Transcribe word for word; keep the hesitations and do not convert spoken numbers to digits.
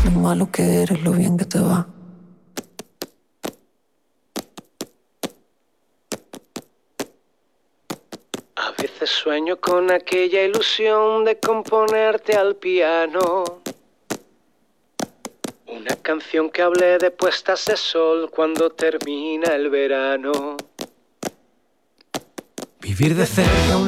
Lo malo que eres, lo bien que te va. A veces sueño con aquella ilusión de componerte al piano una canción que hable de puestas de sol cuando termina el verano. Vivir de cerca